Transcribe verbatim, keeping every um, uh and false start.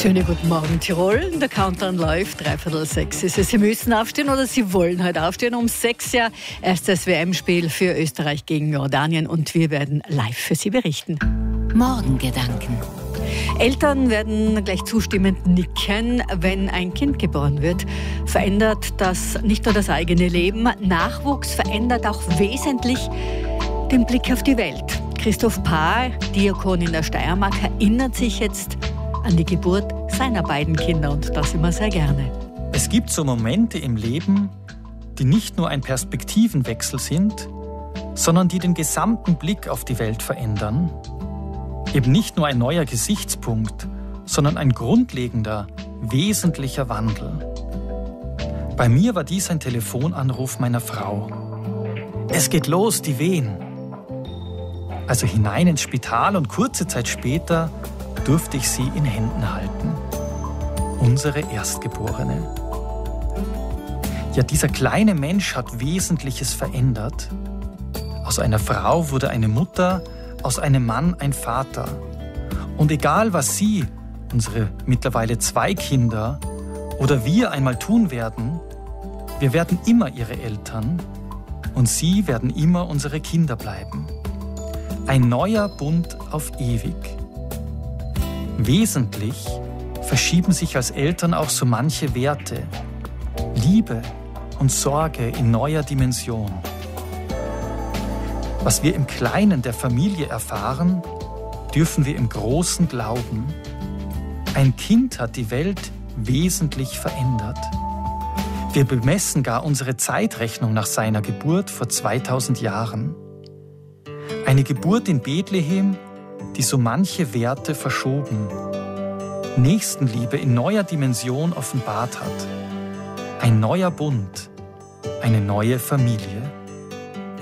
Schönen guten Morgen, Tirol. Der Countdown läuft, dreiviertel sechs ist es. Sie müssen aufstehen oder Sie wollen heute aufstehen. Um sechs ja erstes W M-Spiel für Österreich gegen Jordanien und wir werden live für Sie berichten. Morgengedanken. Eltern werden gleich zustimmend nicken, wenn ein Kind geboren wird. Verändert das nicht nur das eigene Leben, Nachwuchs verändert auch wesentlich den Blick auf die Welt. Christoph Paar, Diakon in der Steiermark, erinnert sich jetzt an die Geburt seiner beiden Kinder und das immer sehr gerne. Es gibt so Momente im Leben, die nicht nur ein Perspektivenwechsel sind, sondern die den gesamten Blick auf die Welt verändern. Eben nicht nur ein neuer Gesichtspunkt, sondern ein grundlegender, wesentlicher Wandel. Bei mir war dies ein Telefonanruf meiner Frau. Es geht los, die Wehen. Also hinein ins Spital und kurze Zeit später durfte ich sie in Händen halten. Unsere Erstgeborene. Ja, dieser kleine Mensch hat Wesentliches verändert. Aus einer Frau wurde eine Mutter, aus einem Mann ein Vater. Und egal, was sie, unsere mittlerweile zwei Kinder, oder wir einmal tun werden, wir werden immer ihre Eltern und sie werden immer unsere Kinder bleiben. Ein neuer Bund auf ewig. Wesentlich verschieben sich als Eltern auch so manche Werte. Liebe und Sorge in neuer Dimension. Was wir im Kleinen der Familie erfahren, dürfen wir im Großen glauben. Ein Kind hat die Welt wesentlich verändert. Wir bemessen gar unsere Zeitrechnung nach seiner Geburt vor zweitausend Jahren. Eine Geburt in Bethlehem, die so manche Werte verschoben, Nächstenliebe in neuer Dimension offenbart hat. Ein neuer Bund, eine neue Familie.